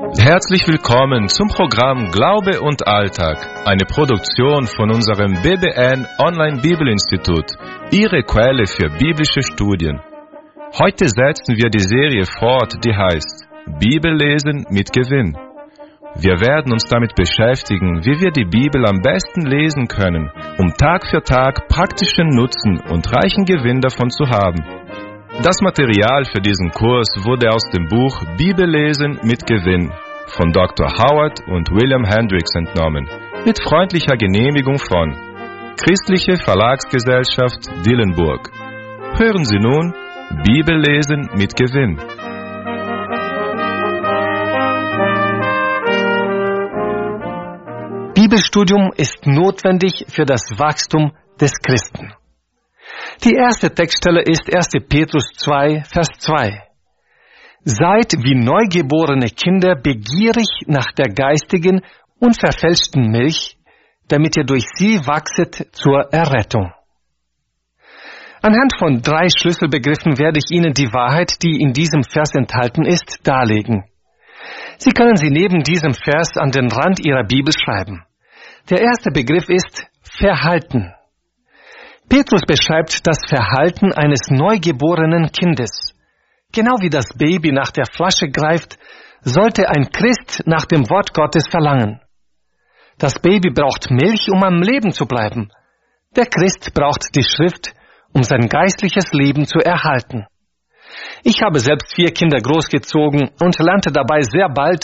Herzlich willkommen zum Programm Glaube und Alltag, eine Produktion von unserem BBN Online Bibelinstitut, Ihre Quelle für biblische Studien. Heute setzen wir die Serie fort, die heißt Bibellesen mit Gewinn. Wir werden uns damit beschäftigen, wie wir die Bibel am besten lesen können, um Tag für Tag praktischen Nutzen und reichen Gewinn davon zu haben. Das Material für diesen Kurs wurde aus dem Buch Bibellesen mit Gewinn von Dr. Howard und William Hendricks entnommen, mit freundlicher Genehmigung von Christliche Verlagsgesellschaft Dillenburg. Hören Sie nun Bibellesen mit Gewinn. Bibelstudium ist notwendig für das Wachstum des Christen. Die erste Textstelle ist 1. Petrus 2, Vers 2. Seid wie neugeborene Kinder begierig nach der geistigen, unverfälschten Milch, damit ihr durch sie wachset zur Errettung. Anhand von 3 Schlüsselbegriffen werde ich Ihnen die Wahrheit, die in diesem Vers enthalten ist, darlegen. Sie können sie neben diesem Vers an den Rand Ihrer Bibel schreiben. Der erste Begriff ist Verhalten. Petrus beschreibt das Verhalten eines neugeborenen Kindes. Genau wie das Baby nach der Flasche greift, sollte ein Christ nach dem Wort Gottes verlangen. Das Baby braucht Milch, um am Leben zu bleiben. Der Christ braucht die Schrift, um sein geistliches Leben zu erhalten. Ich habe selbst 4 Kinder großgezogen und lernte dabei sehr bald,